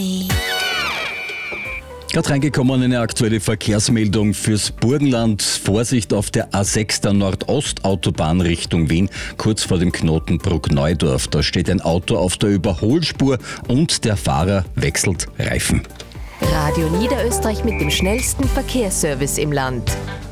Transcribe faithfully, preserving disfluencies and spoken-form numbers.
Gerade reingekommen eine aktuelle Verkehrsmeldung fürs Burgenland. Vorsicht auf der A sechs der Nordostautobahn Richtung Wien, kurz vor dem Knotenbruck Neudorf. Da steht ein Auto auf der Überholspur und der Fahrer wechselt Reifen. Radio Niederösterreich mit dem schnellsten Verkehrsservice im Land.